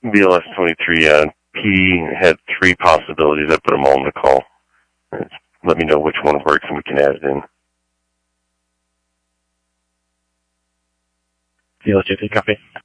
VLS-23, P had 3 possibilities. I put them all in the call. Let me know which one works and we can add it in. VLS-23, copy.